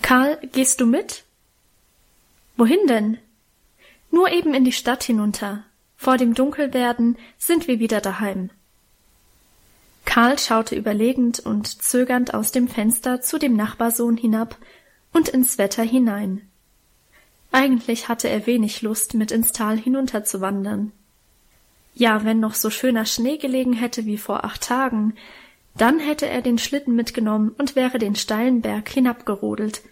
Karl, gehst du mit? Wohin denn? Nur eben in die Stadt hinunter. Vor dem Dunkelwerden sind wir wieder daheim. Karl schaute überlegend und zögernd aus dem Fenster zu dem Nachbarsohn hinab und ins Wetter hinein. Eigentlich hatte er wenig Lust, mit ins Tal hinunterzuwandern. Ja, wenn noch so schöner Schnee gelegen hätte wie vor 8 Tagen, dann hätte er den Schlitten mitgenommen und wäre den steilen Berg hinabgerodelt,